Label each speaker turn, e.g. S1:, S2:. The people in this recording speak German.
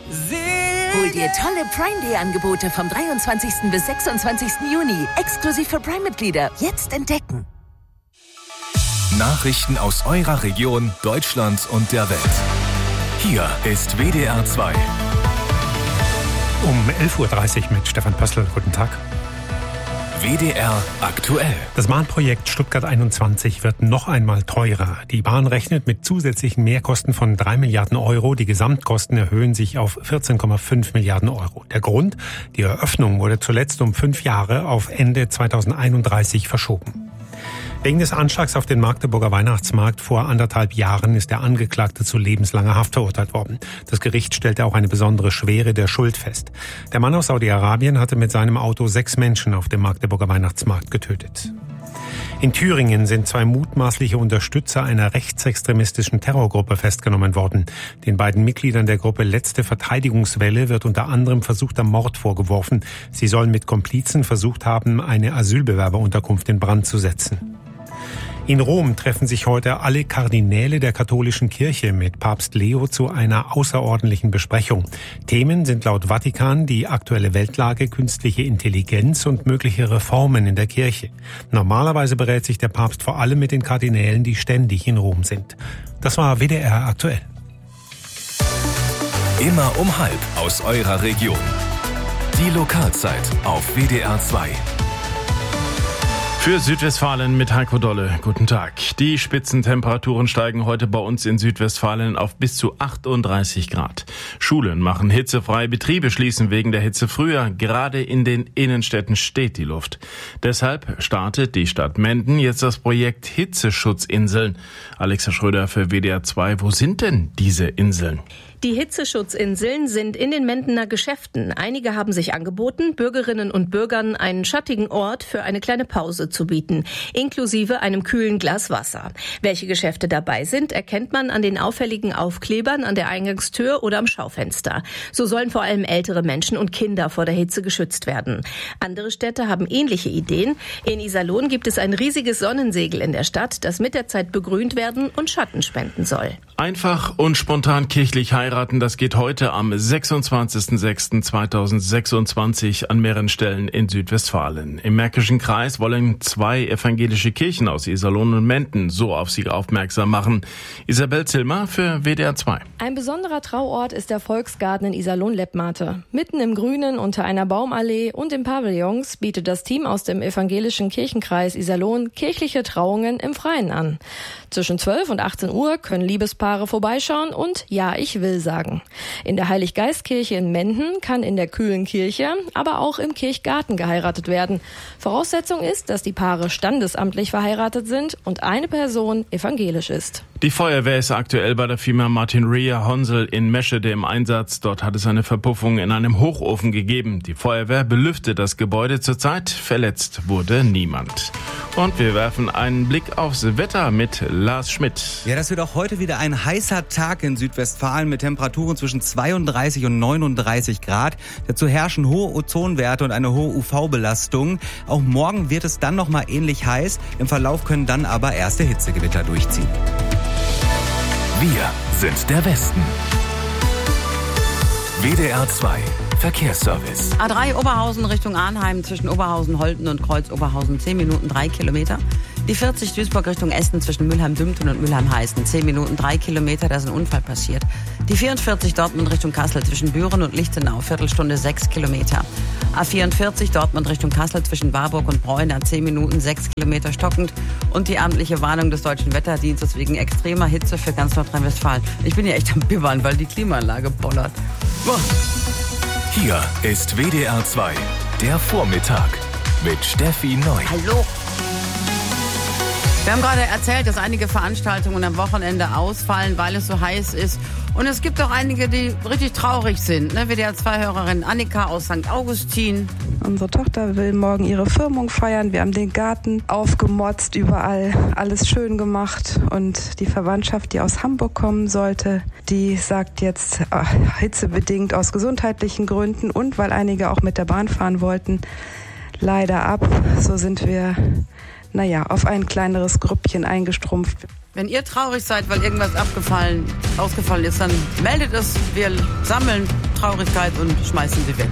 S1: Hol dir tolle Prime Day Angebote vom 23. bis 26. Juni. Exklusiv für Prime-Mitglieder. Jetzt entdecken.
S2: Nachrichten aus eurer Region, Deutschland und der Welt. Hier ist WDR 2.
S3: Um 11.30 Uhr mit Stefan Pössl. Guten Tag.
S2: WDR aktuell.
S3: Das Bahnprojekt Stuttgart 21 wird noch einmal teurer. Die Bahn rechnet mit zusätzlichen Mehrkosten von 3 Milliarden Euro. Die Gesamtkosten erhöhen sich auf 14,5 Milliarden Euro. Der Grund? Die Eröffnung wurde zuletzt um 5 Jahre auf Ende 2031 verschoben. Wegen des Anschlags auf den Magdeburger Weihnachtsmarkt vor 1,5 Jahren ist der Angeklagte zu lebenslanger Haft verurteilt worden. Das Gericht stellte auch eine besondere Schwere der Schuld fest. Der Mann aus Saudi-Arabien hatte mit seinem Auto 6 Menschen auf dem Magdeburger Weihnachtsmarkt getötet. In Thüringen sind 2 mutmaßliche Unterstützer einer rechtsextremistischen Terrorgruppe festgenommen worden. Den beiden Mitgliedern der Gruppe Letzte Verteidigungswelle wird unter anderem versuchter Mord vorgeworfen. Sie sollen mit Komplizen versucht haben, eine Asylbewerberunterkunft in Brand zu setzen. In Rom treffen sich heute alle Kardinäle der katholischen Kirche mit Papst Leo zu einer außerordentlichen Besprechung. Themen sind laut Vatikan die aktuelle Weltlage, künstliche Intelligenz und mögliche Reformen in der Kirche. Normalerweise berät sich der Papst vor allem mit den Kardinälen, die ständig in Rom sind. Das war WDR aktuell.
S2: Immer um 12:30 aus eurer Region. Die Lokalzeit auf WDR 2.
S4: Für Südwestfalen mit Heiko Dolle. Guten Tag. Die Spitzentemperaturen steigen heute bei uns in Südwestfalen auf bis zu 38 Grad. Schulen machen hitzefrei, Betriebe schließen wegen der Hitze früher. Gerade in den Innenstädten steht die Luft. Deshalb startet die Stadt Menden jetzt das Projekt Hitzeschutzinseln. Alexa Schröder für WDR 2. Wo sind denn diese Inseln?
S5: Die Hitzeschutzinseln sind in den Mendener Geschäften. Einige haben sich angeboten, Bürgerinnen und Bürgern einen schattigen Ort für eine kleine Pause zu bieten, inklusive einem kühlen Glas Wasser. Welche Geschäfte dabei sind, erkennt man an den auffälligen Aufklebern an der Eingangstür oder am Schaufenster. So sollen vor allem ältere Menschen und Kinder vor der Hitze geschützt werden. Andere Städte haben ähnliche Ideen. In Iserlohn gibt es ein riesiges Sonnensegel in der Stadt, das mit der Zeit begrünt werden und Schatten spenden soll.
S4: Einfach und spontan kirchlich heiraten, das geht heute am 26.06.2026 an mehreren Stellen in Südwestfalen. Im Märkischen Kreis wollen 2 evangelische Kirchen aus Iserlohn und Menden so auf sie aufmerksam machen. Isabel Zillmer für WDR 2.
S6: Ein besonderer Trauort ist der Volksgarten in Iserlohn-Leppmate. Mitten im Grünen unter einer Baumallee und in Pavillons bietet das Team aus dem evangelischen Kirchenkreis Iserlohn kirchliche Trauungen im Freien an. Zwischen 12 und 18 Uhr können Liebespaare vorbeischauen und Ja, ich will sagen. In der Heiliggeistkirche in Menden kann in der kühlen Kirche, aber auch im Kirchgarten geheiratet werden. Voraussetzung ist, dass die Paare standesamtlich verheiratet sind und eine Person evangelisch ist.
S4: Die Feuerwehr ist aktuell bei der Firma Martin Rea Honsel in Meschede im Einsatz. Dort hat es eine Verpuffung in einem Hochofen gegeben. Die Feuerwehr belüftet das Gebäude zurzeit. Verletzt wurde niemand. Und wir werfen einen Blick aufs Wetter mit Lars Schmidt.
S7: Ja, das wird auch heute wieder ein heißer Tag in Südwestfalen mit Temperaturen zwischen 32 und 39 Grad. Dazu herrschen hohe Ozonwerte und eine hohe UV-Belastung. Auch morgen wird es dann nochmal ähnlich heiß. Im Verlauf können dann aber erste Hitzegewitter durchziehen.
S2: Wir sind der Westen. WDR 2 Verkehrsservice.
S8: A3 Oberhausen Richtung Arnheim zwischen Oberhausen-Holten und Kreuz-Oberhausen 10 Minuten 3 Kilometer. Die 40 Duisburg Richtung Essen zwischen Mülheim-Dümten und Mülheim-Heißen 10 Minuten 3 Kilometer, da ist ein Unfall passiert. Die 44 Dortmund Richtung Kassel zwischen Büren und Lichtenau, Viertelstunde 6 Kilometer. A44 Dortmund Richtung Kassel zwischen Warburg und Bräuner 10 Minuten 6 Kilometer stockend. Und die amtliche Warnung des Deutschen Wetterdienstes wegen extremer Hitze für ganz Nordrhein-Westfalen. Ich bin ja echt am Bibbern, weil die Klimaanlage bollert. Boah.
S2: Hier ist WDR 2, der Vormittag mit Steffi Neu.
S8: Hallo. Wir haben gerade erzählt, dass einige Veranstaltungen am Wochenende ausfallen, weil es so heiß ist. Und es gibt auch einige, die richtig traurig sind. Ne? WDR-2-Hörerin Annika aus St. Augustin.
S9: Unsere Tochter will morgen ihre Firmung feiern. Wir haben den Garten aufgemotzt, überall alles schön gemacht. Und die Verwandtschaft, die aus Hamburg kommen sollte, die sagt jetzt hitzebedingt aus gesundheitlichen Gründen und weil einige auch mit der Bahn fahren wollten, leider ab. So sind wir auf ein kleineres Grüppchen eingestrumpft.
S8: Wenn ihr traurig seid, weil irgendwas ausgefallen ist, dann meldet es. Wir sammeln Traurigkeit und schmeißen sie weg.